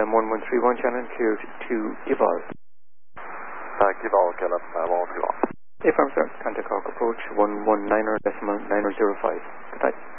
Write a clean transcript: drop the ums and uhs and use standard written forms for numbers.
KLM 1131, channel cleared to Gival. Gival, KLM 1131. Affirm, sir. Contact Hawk approach 119.905. Good night.